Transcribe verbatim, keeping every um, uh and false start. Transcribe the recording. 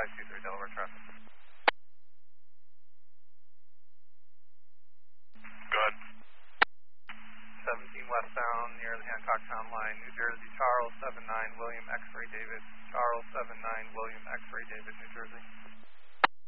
five two three Delaware traffic. Go ahead. seventeen westbound near the Hancock Town Line, New Jersey, Charles seven nine William X-Ray David. Charles seven nine William X-Ray David, New Jersey.